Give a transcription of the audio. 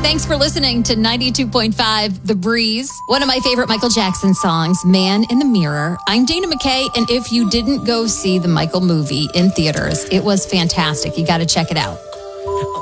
Thanks for listening to 92.5 The Breeze. One of my favorite Michael Jackson songs, Man in the Mirror. I'm Dana McKay, and if you didn't go see the Michael movie in theaters, it was fantastic. You got to check it out.